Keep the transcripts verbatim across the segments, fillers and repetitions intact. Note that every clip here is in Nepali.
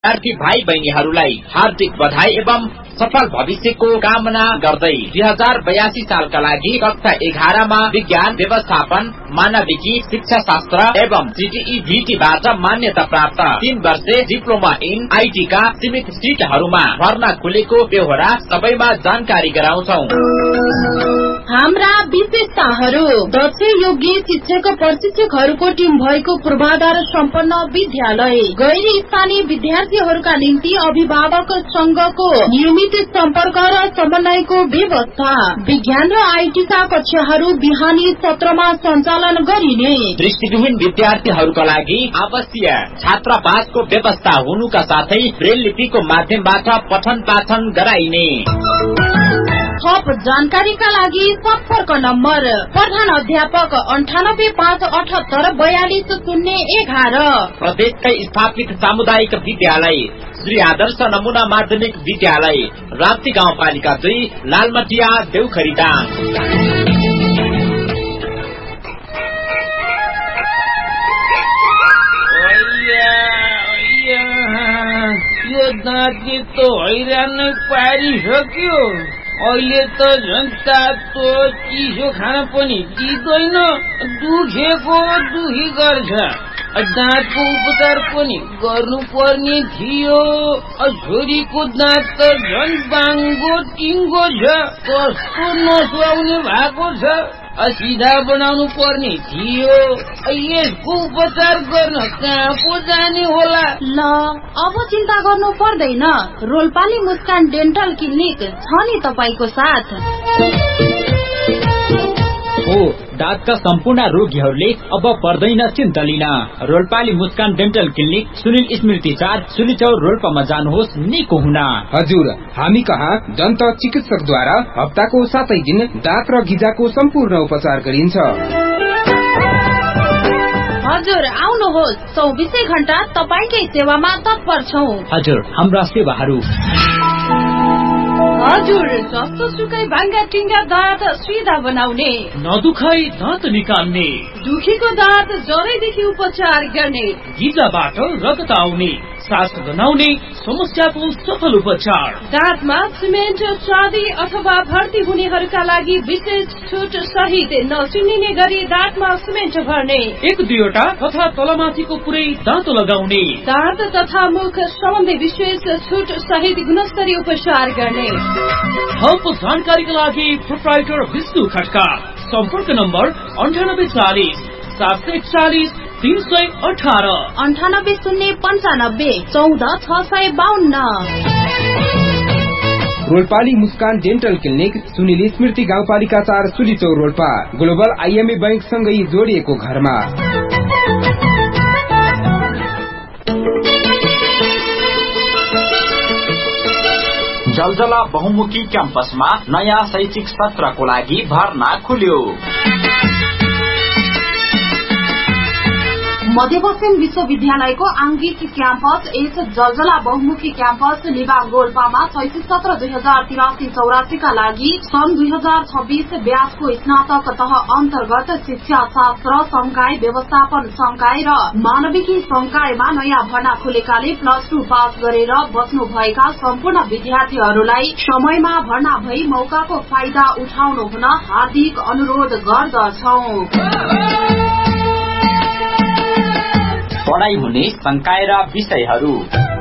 विद्यार्थी भाइ बहिनीहरूलाई हार्दिक बधाई एवं सफल भविष्यको कामना गर्दै दुई हजार बयासी सालका लागि कक्षा एघारमा विज्ञान व्यवस्थापन मानविकी शिक्षा शास्त्र एवं सीटीई भीटीबाट मान्यता प्राप्त तीन वर्षे डिप्लोमा इन आईटी का सीमित सीटहरूमा भर्ना खुलेको बेहोरा सबैमा जानकारी गराउँछौ। हाम्रा विशेषताहरू दक्ष योग्य शिक्षक प्रशिक्षकहरूको टिम भएको पूर्वाधार सम्पन्न विद्यालय, गैर स्थानीय विद्यार्थीहरूका निम्ति अभिभावक संघको नियमित सम्पर्क र समन्वयको व्यवस्था, विज्ञान र आईटी का कक्षाहरू बिहानी सत्रमा सञ्चालन गरिने, दृष्टिविहीन विद्यार्थीहरूका लागि आवश्यक छात्रावासको व्यवस्था हुनुका साथै ब्रेल लिपिको माध्यमबाट पठन पाठन गराइने। थप जानकारीका लागि सम्पर्क नम्बर प्रधान अध्यापक अन्ठानब्बे पाँच अठहत्तर बयालिस शून्य एघार। प्रदेशकै स्थापित सामुदायिक विद्यालय श्री आदर्श नमुना माध्यमिक विद्यालय राप्ती गाउँपालिका दुई लालमटिया देउखरीदाङ। यो दाँतले त हैरान पारिसक्यो। अहिले त झन् तातो चिसो खान पनि दिँदैन, दुखेको दुखी गर्छ। दाँतको उपचार पनि गर्नु पर्ने थियो। छोरीको दाँत त झन् बाङ्गो टिङ्गो छ, कस्तो नसुहाउने भएको छ। सिधा बनाउनु पर्ने थियो। यसको उपचार गर्न कहाँ पो जाने होला? ल अब चिन्ता गर्नु पर्दैन, रोल्पाली मुस्कान डेन्टल क्लिनिक छ नि तपाईको साथ। हो दाँतका सम्पूर्ण रोगीहरूले अब पर्दैन चिन्ता लिन। रोल्पाली मुस्कान डेन्टल क्लिनिक सुनिल स्मृति चार सुनिचौर रोल्पामा जानुहोस् निको हुन। हजुर, हामी कहाँ दन्त चिकित्सकद्वारा हप्ताको सातै दिन दाँत र गिजाको सम्पूर्ण उपचार गरिन्छ। हजुर आउनुहोस्, चौबिसै घण्टा तपाईकै सेवामा तत्पर छौ। हजुर, हाम्रा सेवाहरू हजुर जस्तो सुकै भाङ्गा टिङ्गा दाँत सिधा बनाउने, नदुखाई दाँत निकाल्ने, दुखीको दाँत जरैदेखि उपचार गर्ने, गिजाबाट रगत आउने, सास गनाउने समस्याको सफल उपचार, दाँतमा सिमेन्ट चाँदी अथवा भर्ती हुनेहरूका लागि विशेष छुट सहित नचिनिने गरी दाँतमा सिमेन्ट भर्ने, एक दुईवटा तथा तलमाथिको पुरै दाँत लगाउने, दाँत तथा मुख सम्बन्धी विशेष छुट सहित गुणस्तरीय उपचार गर्ने। थप जानकारीका लागि प्रोप्राइटर विष्णु खड्का, सम्पर्क नम्बर अन्ठानब्बे चालिस सात सय चालिस तीन सय अठार अन्ठानब्बे शून्य पन्चानब्बे चौध छ सय बाहन्न। रोल्पाली मुस्कान डेन्टल क्लिनिक सुनिल स्मृति गाउँपालिका चार सुलिचौर रोल्पा, ग्लोबल आईएमए बैंक सँगै जोडिएको घरमा। जलजला बहुमुखी क्याम्पसमा नयाँ शैक्षिक सत्रको लागि भर्ना खुल्यो। मध्यपश्चिम विश्वविद्यालयको आंगिक क्याम्पस एस जलजला बहुमुखी क्याम्पस लिबाङ रोल्पामा शैक्षिक सत्र दुई हजार तिरासी चौरासी का लागि सन् दुई हजार छब्बीस ब्याजको स्नातक तह अन्तर्गत शिक्षा शास्त्र संकाय व्यवस्थापन संकाय र मानविकी संकायमा नयाँ भर्ना खुलेकाले प्लस टू पास गरेर बस्नु भएका सम्पूर्ण विद्यार्थीहरूलाई समयमा भर्ना भई मौकाको फाइदा उठाउनु हुन हार्दिक अनुरोध गर्दछौं। पढाइ हुने संकाय र विषयहरू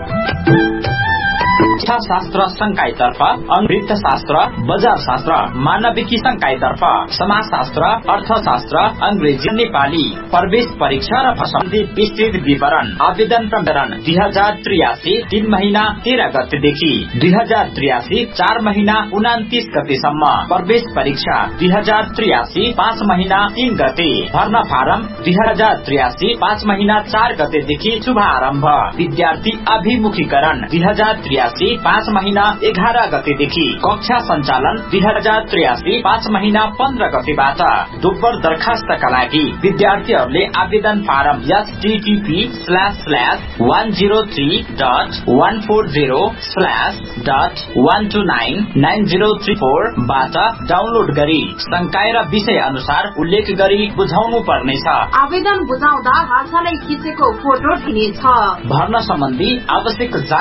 शिक्षा शास्त्र संकायतर्फ अंग्रेजी शास्त्र, बजार शास्त्र, मानविकी संकायतर्फ समाजशास्त्र, अर्थशास्त्र, अंग्रेजी, नेपाली, प्रवेश परीक्षा र सम्बन्धी विस्तृत विवरण। आवेदन प्रकरण दुई हजार त्रियासी तीन महीना तेह्र गतेदेखि दुई हजार त्रियासी चार महीना उनातिस गतेसम्म। प्रवेश परीक्षा दुई हजार त्रियासी पाँच महीना तीन गते। भर्ना फारम दुई हजार त्रियासी पाँच महीना चार गतेदेखि शुभारम्भ। विद्यार्थी अभिमुखीकरण दुई हजार त्रियासी पाँच महीना एघार गतेदेखि, कक्षा सञ्चालन दुई हजार त्रियासी पाँच महीना पन्ध्र गतेबाट। दोब्बर दरखास्तका लागि विद्यार्थीहरूले आवेदन form HTTP slash slash one zero three dot one four zero slash dot one two nine nine zero three four बाट डाउनलोड गरी संकाय र विषय अनुसार उल्लेख गरी बुझाउनु पर्नेछ। आवेदन बुझाउँदा हालसालै खिचेको फोटो दिनेछ। भर्न सम्बन्धी आवश्यक